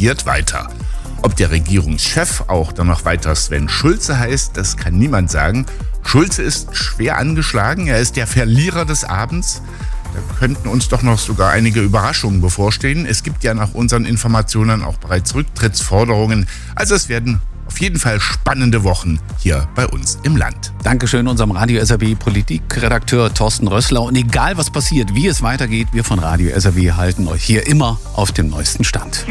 regiert weiter. Ob der Regierungschef auch dann noch weiter Sven Schulze heißt, das kann niemand sagen. Schulze ist schwer angeschlagen, er ist der Verlierer des Abends. Da könnten uns doch noch sogar einige Überraschungen bevorstehen. Es gibt ja nach unseren Informationen auch bereits Rücktrittsforderungen. Also es werden auf jeden Fall spannende Wochen hier bei uns im Land. Dankeschön unserem Radio SAW Politikredakteur Thorsten Rössler. Und egal was passiert, wie es weitergeht, wir von Radio SAW halten euch hier immer auf dem neuesten Stand.